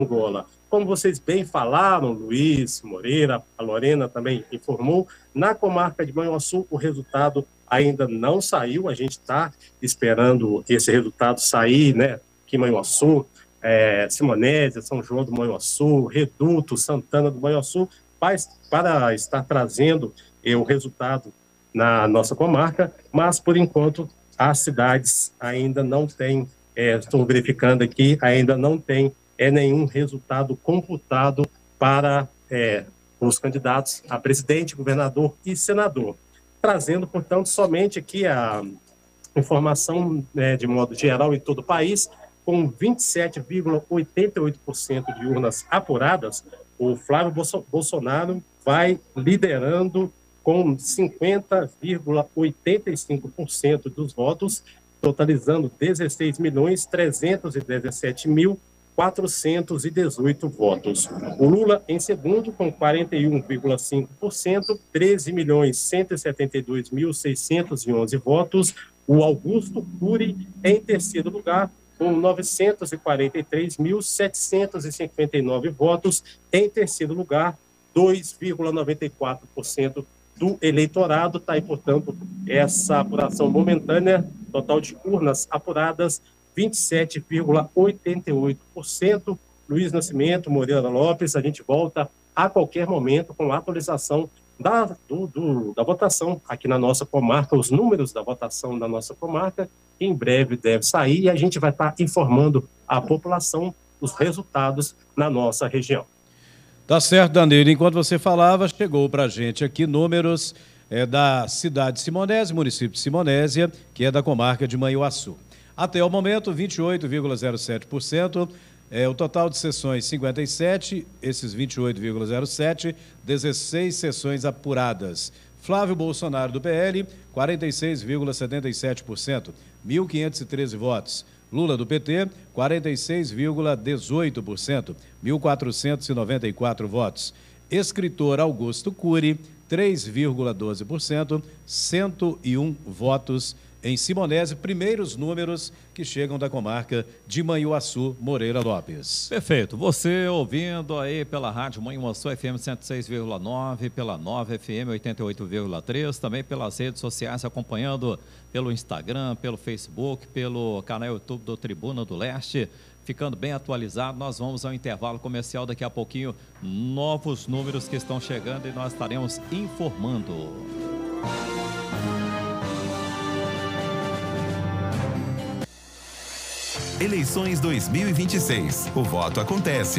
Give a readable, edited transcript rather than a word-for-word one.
Angola. Como vocês bem falaram, Luiz Moreira, a Lorena também informou, na comarca de Manhuaçu o resultado ainda não saiu, a gente está esperando esse resultado sair, né? Aqui em Manhuaçu, Simonésia, São João do Manhuaçu, Reduto, Santana do Manhuaçu, para estar trazendo o resultado na nossa comarca, mas por enquanto as cidades ainda não têm, estou verificando aqui, ainda não tem nenhum resultado computado para os candidatos a presidente, governador e senador. Trazendo, portanto, somente aqui a informação de modo geral em todo o país, com 27,88% de urnas apuradas, o Flávio Bolsonaro vai liderando com 50,85% dos votos, totalizando 16.317.418 votos. O Lula em segundo com 41,5%, 13.172.611 votos. O Augusto Cury em terceiro lugar com 943.759 votos. Em terceiro lugar, 2,94% do eleitorado. Está aí, portanto, essa apuração momentânea, total de urnas apuradas, 27,88%. Luiz Nascimento, Moreira Lopes, a gente volta a qualquer momento com a atualização da votação aqui na nossa comarca, os números da votação da nossa comarca, que em breve deve sair, e a gente vai estar informando a população os resultados na nossa região. Tá certo, Danilo. Enquanto você falava, chegou para a gente aqui números da cidade de Simonésia, município de Simonésia, que é da comarca de Manhuaçu. Até o momento, 28,07%. O total de sessões, 57, esses 28,07, 16 sessões apuradas. Flávio Bolsonaro, do PL, 46,77%, 1.513 votos. Lula, do PT, 46,18%, 1.494 votos. Escritor Augusto Cury, 3,12%, 101 votos em Simonésia, primeiros números que chegam da comarca de Manhuaçu, Moreira Lopes. Perfeito. Você ouvindo aí pela rádio Manhuaçu FM 106,9, pela Nova FM 88,3, também pelas redes sociais, acompanhando pelo Instagram, pelo Facebook, pelo canal YouTube do Tribuna do Leste, ficando bem atualizado. Nós vamos ao intervalo comercial daqui a pouquinho, novos números que estão chegando e nós estaremos informando. Eleições 2026. O voto acontece.